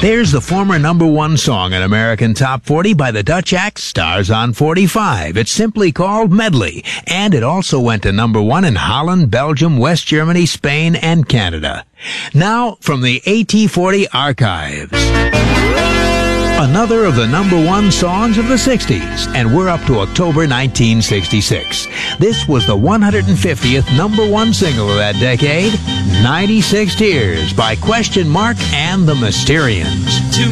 There's the former #1 song in American Top 40 by the Dutch act Stars on 45. It's simply called Medley, and it also went to #1 in Holland, Belgium, West Germany, Spain, and Canada. Now, from the AT40 archives. Another of the #1 songs of the 60s, and we're up to October 1966. This was the 150th #1 single of that decade, 96 Tears by Question Mark and the Mysterians.